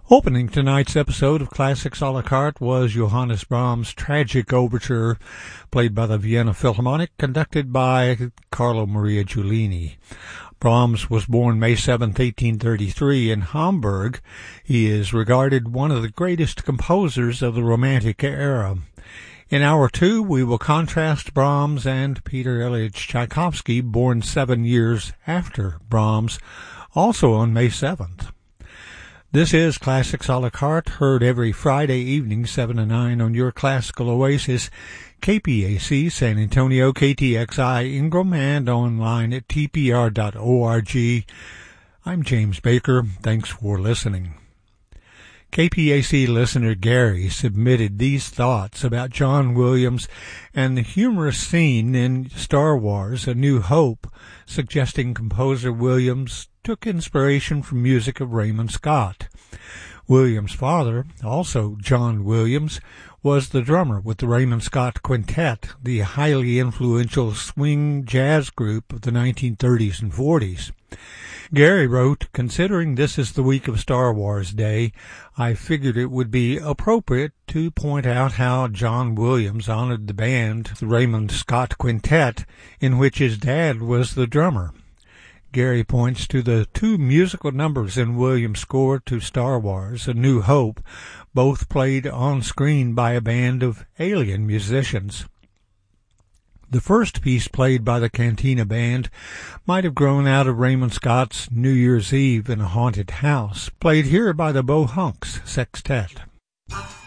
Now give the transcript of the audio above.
Opening tonight's episode of Classics a la carte was Johannes Brahms' Tragic Overture, played by the Vienna Philharmonic, conducted by Carlo Maria Giulini. Brahms was born May 7, 1833, in Hamburg. He is regarded one of the greatest composers of the Romantic era. In Hour 2, we will contrast Brahms and Peter Ilyich Tchaikovsky, born 7 years after Brahms, also on May 7th. This is Classics a la carte, heard every Friday evening, 7 to 9, on your classical oasis, KPAC San Antonio, KTXI Ingram, and online at tpr.org. I'm James Baker. Thanks for listening. KPAC listener Gary submitted these thoughts about John Williams and the humorous scene in Star Wars: A New Hope, suggesting composer Williams took inspiration from music of Raymond Scott. Williams' father, also John Williams, was the drummer with the Raymond Scott Quintet, the highly influential swing jazz group of the 1930s and 40s. Gary wrote, "Considering this is the week of Star Wars Day, I figured it would be appropriate to point out how John Williams honored the band, the Raymond Scott Quintet, in which his dad was the drummer." Gary points to the two musical numbers in Williams' score to Star Wars: A New Hope, both played on screen by a band of alien musicians. The first piece, played by the Cantina Band, might have grown out of Raymond Scott's New Year's Eve in a Haunted House, played here by the Bo Hunks Sextet.